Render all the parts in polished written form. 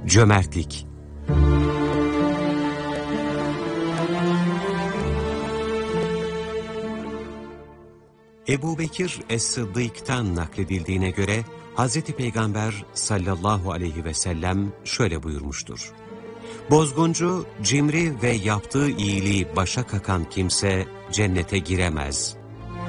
Cömertlik. Ebu Bekir Es-Sıddık'tan nakledildiğine göre Hz. Peygamber sallallahu aleyhi ve sellem şöyle buyurmuştur. Bozguncu, cimri ve yaptığı iyiliği başa kakan kimse cennete giremez.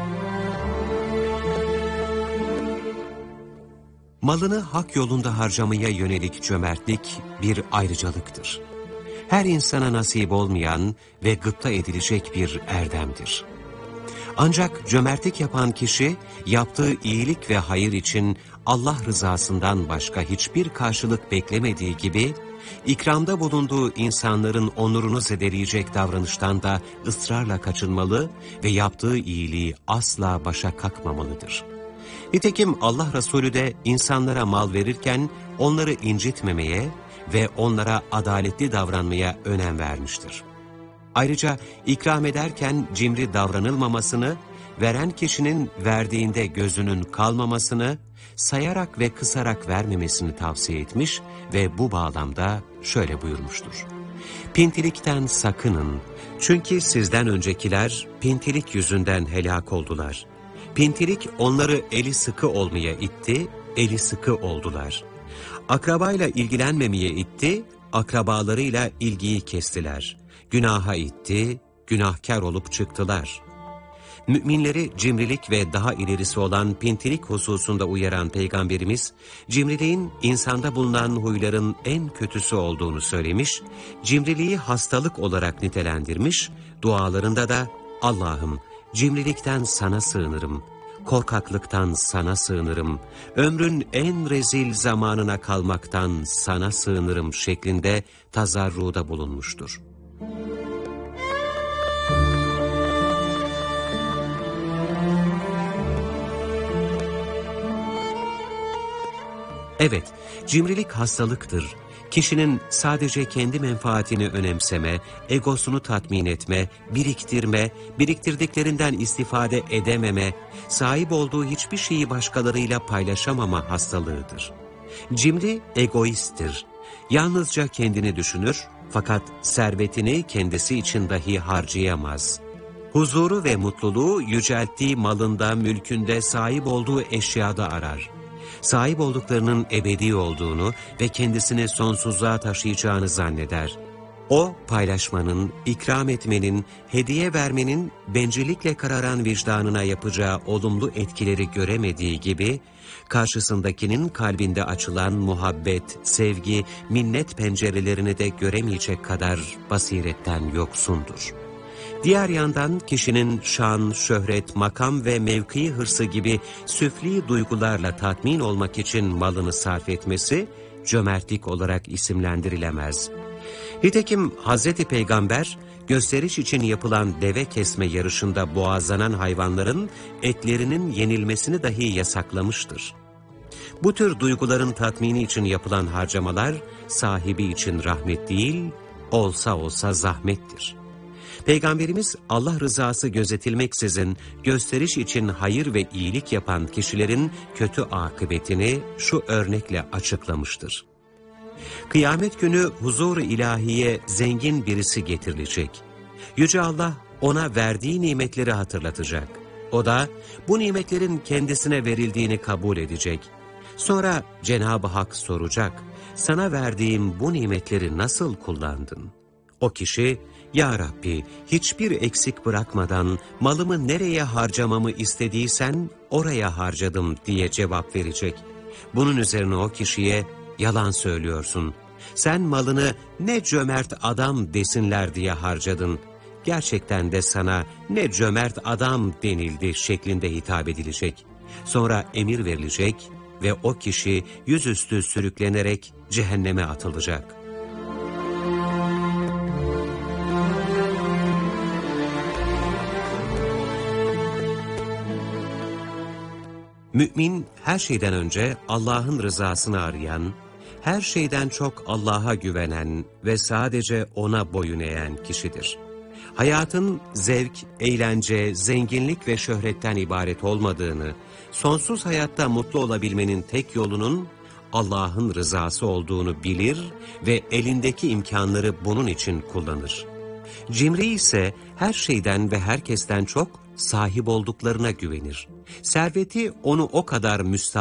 Malını hak yolunda harcamaya yönelik cömertlik bir ayrıcalıktır. Her insana nasip olmayan ve gıpta edilecek bir erdemdir. Ancak cömertlik yapan kişi, yaptığı iyilik ve hayır için Allah rızasından başka hiçbir karşılık beklemediği gibi, ikramda bulunduğu insanların onurunu zedeleyecek davranıştan da ısrarla kaçınmalı ve yaptığı iyiliği asla başa kakmamalıdır. Nitekim Allah Resulü de insanlara mal verirken onları incitmemeye ve onlara adaletli davranmaya önem vermiştir. Ayrıca ikram ederken cimri davranılmamasını, veren kişinin verdiğinde gözünün kalmamasını, sayarak ve kısarak vermemesini tavsiye etmiş ve bu bağlamda şöyle buyurmuştur. Pintilikten sakının, çünkü sizden öncekiler pintilik yüzünden helak oldular. Pintilik onları eli sıkı olmaya itti, eli sıkı oldular. Akrabayla ilgilenmemeye itti, akrabalarıyla ilgiyi kestiler. Günaha itti, günahkar olup çıktılar. Müminleri cimrilik ve daha ilerisi olan pintilik hususunda uyaran Peygamberimiz, cimriliğin insanda bulunan huyların en kötüsü olduğunu söylemiş, cimriliği hastalık olarak nitelendirmiş, dualarında da Allah'ım cimrilikten sana sığınırım, korkaklıktan sana sığınırım, ömrün en rezil zamanına kalmaktan sana sığınırım şeklinde tazarruda bulunmuştur. Evet, cimrilik hastalıktır. Kişinin sadece kendi menfaatini önemseme, egosunu tatmin etme, biriktirme, biriktirdiklerinden istifade edememe, sahip olduğu hiçbir şeyi başkalarıyla paylaşamama hastalığıdır. Cimri egoisttir. Yalnızca kendini düşünür fakat servetini kendisi için dahi harcayamaz. Huzuru ve mutluluğu yücelttiği malında, mülkünde, sahip olduğu eşyada arar. Sahip olduklarının ebedi olduğunu ve kendisini sonsuzluğa taşıyacağını zanneder. O, paylaşmanın, ikram etmenin, hediye vermenin bencillikle kararan vicdanına yapacağı olumlu etkileri göremediği gibi, karşısındakinin kalbinde açılan muhabbet, sevgi, minnet pencerelerini de göremeyecek kadar basiretten yoksundur. Diğer yandan kişinin şan, şöhret, makam ve mevki hırsı gibi süfli duygularla tatmin olmak için malını sarf etmesi cömertlik olarak isimlendirilemez. Nitekim Hz. Peygamber gösteriş için yapılan deve kesme yarışında boğazlanan hayvanların etlerinin yenilmesini dahi yasaklamıştır. Bu tür duyguların tatmini için yapılan harcamalar sahibi için rahmet değil, olsa olsa zahmettir. Peygamberimiz Allah rızası gözetilmeksizin gösteriş için hayır ve iyilik yapan kişilerin kötü akıbetini şu örnekle açıklamıştır. Kıyamet günü huzur-u ilahiye zengin birisi getirilecek. Yüce Allah ona verdiği nimetleri hatırlatacak. O da bu nimetlerin kendisine verildiğini kabul edecek. Sonra Cenab-ı Hak soracak, sana verdiğim bu nimetleri nasıl kullandın? O kişi, ya Rabbi hiçbir eksik bırakmadan malımı nereye harcamamı istediysen oraya harcadım diye cevap verecek. Bunun üzerine o kişiye yalan söylüyorsun. Sen malını ne cömert adam desinler diye harcadın. Gerçekten de sana ne cömert adam denildi şeklinde hitap edilecek. Sonra emir verilecek ve o kişi yüzüstü sürüklenerek cehenneme atılacak. Mümin her şeyden önce Allah'ın rızasını arayan, her şeyden çok Allah'a güvenen ve sadece O'na boyun eğen kişidir. Hayatın zevk, eğlence, zenginlik ve şöhretten ibaret olmadığını, sonsuz hayatta mutlu olabilmenin tek yolunun Allah'ın rızası olduğunu bilir ve elindeki imkanları bunun için kullanır. Cimri ise her şeyden ve herkesten çok sahip olduklarına güvenir. Serveti onu o kadar